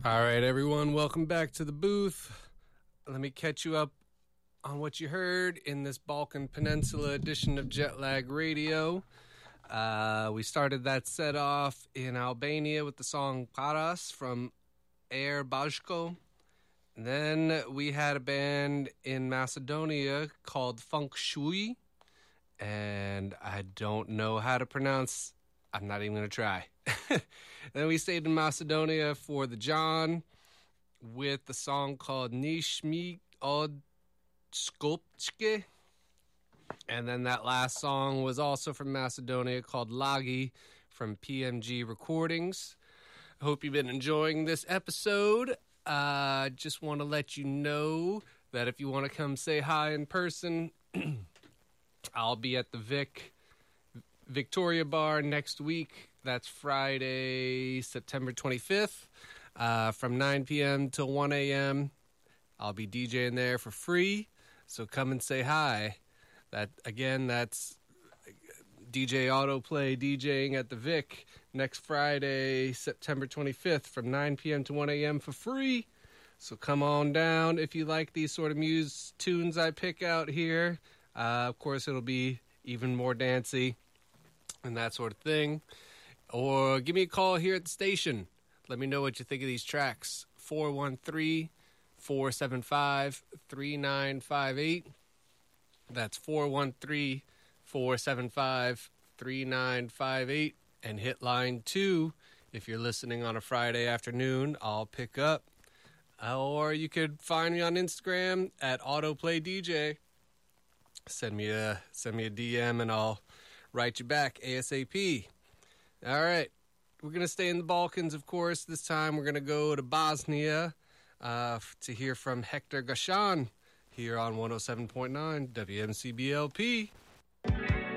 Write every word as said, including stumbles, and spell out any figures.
All right, everyone, welcome back to the booth. Let me catch you up on what you heard in this Balkan Peninsula edition of Jetlag Radio. Uh, we started that set off in Albania with the song Paras from Air Bajko. Then we had a band in Macedonia called Funk Shui, and I don't know how to pronounce. I'm not even going to try. Then we stayed in Macedonia for the John with the song called Nishmi Od Skopčke. And then that last song was also from Macedonia called Lagi from P M G Recordings. I hope you've been enjoying this episode. Uh, just want to let you know that if you want to come say hi in person, I'll be at the Vic Victoria Bar next week. That's Friday, September twenty-fifth, uh, from nine p.m. till one a.m. I'll be DJing there for free, so come and say hi. That again, that's D J Autoplay DJing at the Vic next Friday, September twenty-fifth, from nine p.m. to one a.m. for free. So come on down if you like these sort of muse tunes I pick out here. Uh, of course, it'll be even more dancey and that sort of thing. Or give me a call here at the station. Let me know what you think of these tracks. four one three, four seven five, three nine five eight. That's four one three, four seven five, three nine five eight. And hit line two if you're listening on a Friday afternoon. I'll pick up. Or you could find me on Instagram at AutoplayDJ. Send me a, send me a D M and I'll write you back ASAP. All right. We're going to stay in the Balkans, of course. This time we're going to go to Bosnia uh, to hear from Hector Gashan here on one oh seven point nine W M C B L P.